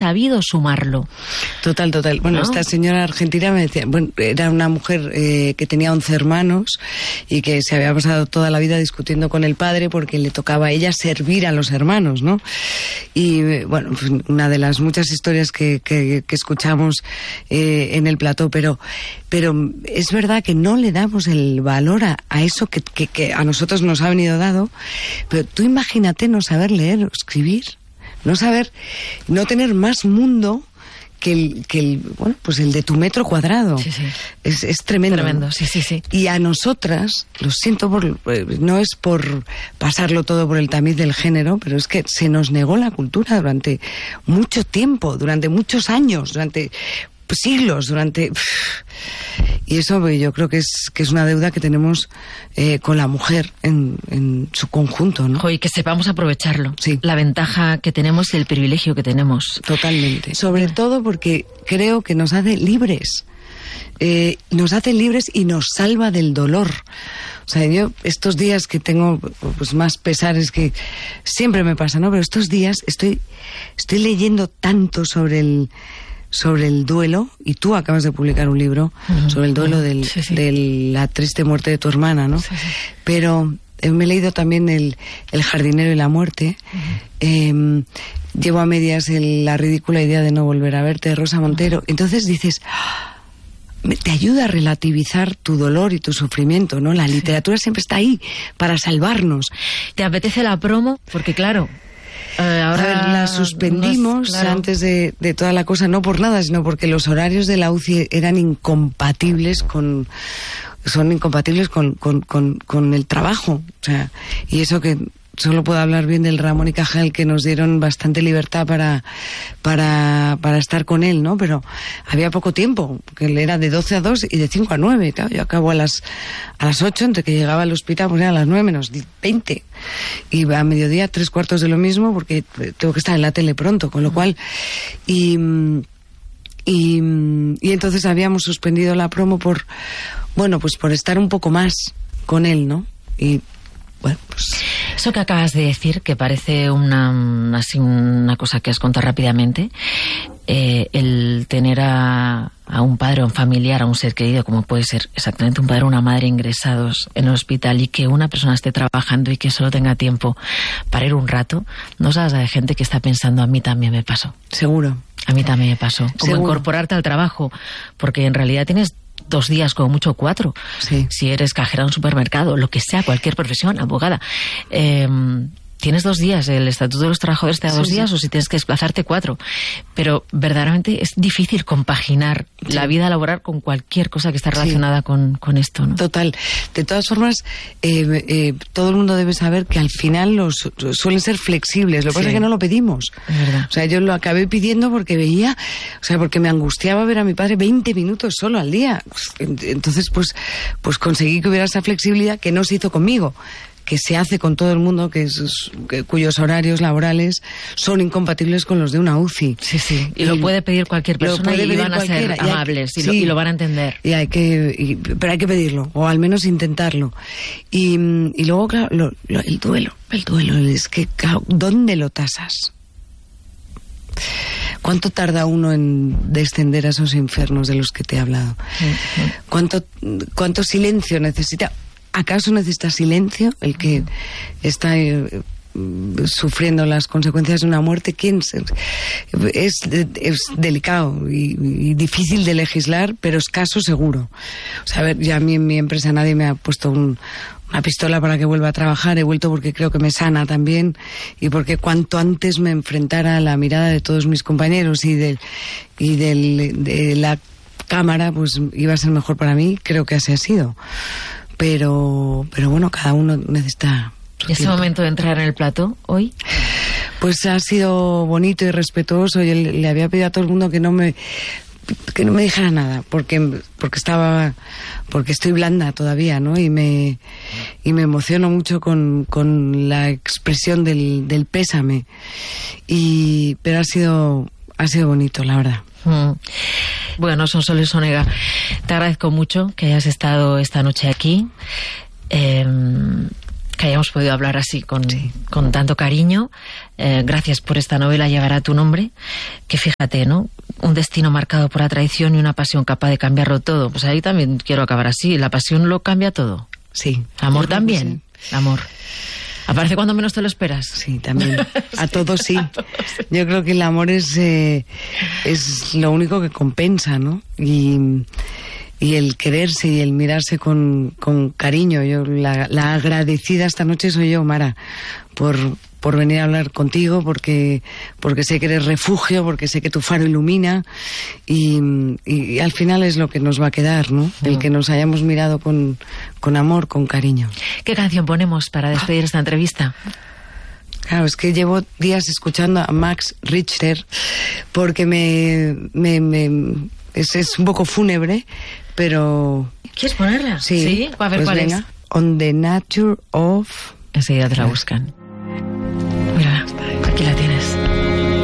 sabido sumarlo. Total. Bueno, ¿no? Esta señora argentina me decía, bueno, era una mujer que tenía 11 hermanos y que se había pasado toda la vida discutiendo con el padre porque le tocaba a ella servir a los hermanos, ¿no? Y bueno, pues una de las muchas historias que escuchamos en el plató, pero es verdad que no le damos el valor a eso que a nosotros nos ha venido dado. Pero tú imagínate no saber leer o escribir, no tener más mundo que el pues el de tu metro cuadrado. Sí. Es tremendo. Tremendo, sí. Y a nosotras, lo siento, no es por pasarlo todo por el tamiz del género, pero es que se nos negó la cultura durante mucho tiempo, durante muchos años, durante siglos, y eso yo creo que es una deuda que tenemos con la mujer en su conjunto, ¿no? Y que sepamos aprovecharlo. Sí. La ventaja que tenemos y el privilegio que tenemos. Totalmente. Sobre todo porque creo que nos hace libres. Nos hace libres y nos salva del dolor. O sea, yo estos días que tengo pues más pesares, que siempre me pasa, ¿no? Pero estos días estoy leyendo tanto sobre el duelo, y tú acabas de publicar un libro sobre el duelo de la triste muerte de tu hermana, ¿no? Sí. Pero me he leído también El jardinero y la muerte. Llevo a medias La ridícula idea de no volver a verte, de Rosa Montero. Entonces dices, te ayuda a relativizar tu dolor y tu sufrimiento, ¿no? La literatura siempre está ahí para salvarnos. ¿Te apetece la promo? Porque claro... ahora la suspendimos antes de toda la cosa, no por nada, sino porque los horarios de la UCI eran incompatibles son incompatibles con el trabajo. O sea, y eso que solo puedo hablar bien del Ramón y Cajal, que nos dieron bastante libertad para estar con él, ¿no? Pero había poco tiempo, que él era de 12 a 2 y de 5 a 9. Claro, yo acabo a las 8, entre que llegaba al hospital, pues era a las 9 menos 20. Y a mediodía 3/4 de lo mismo, porque tengo que estar en la tele pronto, con lo cual... Y entonces habíamos suspendido la promo por estar un poco más con él, ¿no? Y bueno, pues... Eso que acabas de decir, que parece una cosa que has contado rápidamente, el tener a un padre o un familiar, a un ser querido, como puede ser exactamente un padre o una madre ingresados en el hospital, y que una persona esté trabajando y que solo tenga tiempo para ir un rato, no sabes de gente que está pensando, a mí también me pasó. Seguro. A mí también me pasó. Como Seguro. Incorporarte al trabajo, porque en realidad tienes 2 días, como mucho 4. Sí. Si eres cajera en un supermercado, lo que sea, cualquier profesión, abogada. Tienes 2 días, el Estatuto de los Trabajadores te da 2 días, o si tienes que desplazarte 4. Pero verdaderamente es difícil compaginar la vida laboral con cualquier cosa que esté relacionada con esto, ¿no? Total. De todas formas, todo el mundo debe saber que al final suelen ser flexibles. Lo que pasa es que no lo pedimos. Es verdad. O sea, yo lo acabé pidiendo porque porque me angustiaba ver a mi padre 20 minutos solo al día. Entonces, pues conseguí que hubiera esa flexibilidad que no se hizo conmigo, que se hace con todo el mundo, cuyos horarios laborales son incompatibles con los de una UCI. Sí. Y lo puede pedir cualquier persona y van a ser amables y lo van a entender. Pero hay que pedirlo, o al menos intentarlo. Y luego, claro, el duelo es que, claro, ¿dónde lo tasas? ¿Cuánto tarda uno en descender a esos infiernos de los que te he hablado? ¿Cuánto silencio necesita? ¿Acaso necesita silencio el que está sufriendo las consecuencias de una muerte? Es delicado y difícil de legislar, pero escaso seguro. O sea, a ver, ya a mí en mi empresa nadie me ha puesto una pistola para que vuelva a trabajar. He vuelto porque creo que me sana también, y porque cuanto antes me enfrentara a la mirada de todos mis compañeros y de la cámara, pues iba a ser mejor para mí. Creo que así ha sido. Pero bueno, cada uno necesita su ese tiempo. momento de entrar en el plató hoy, pues ha sido bonito y respetuoso. Yo le había pedido a todo el mundo que no me dijera nada, porque estoy blanda todavía, ¿no? Y me emociono mucho con la expresión del pésame. Pero ha sido bonito, la verdad. Bueno, Sonsoles Onega, te agradezco mucho que hayas estado esta noche aquí. que hayamos podido hablar así, con tanto cariño. Gracias por esta novela, Llevará tu nombre, que fíjate, ¿no? Un destino marcado por la traición y una pasión capaz de cambiarlo todo. Pues ahí también quiero acabar así. La pasión lo cambia todo. Sí. Amor también. Sí. Amor. Aparece cuando menos te lo esperas. Sí, también. A todos sí. Yo creo que el amor es lo único que compensa, ¿no? Y el quererse y el mirarse con cariño. Yo la agradecida esta noche soy yo, Mara, por venir a hablar contigo, porque sé que eres refugio, porque sé que tu faro ilumina y al final es lo que nos va a quedar, ¿no? El que nos hayamos mirado con amor, con cariño. ¿Qué canción ponemos para despedir esta entrevista? Claro, es que llevo días escuchando a Max Richter porque es un poco fúnebre, pero... ¿Quieres ponerla? Sí. A ver, pues ¿cuál venga. es? On the Nature of... Enseguida te la buscan. Mira, aquí la tienes.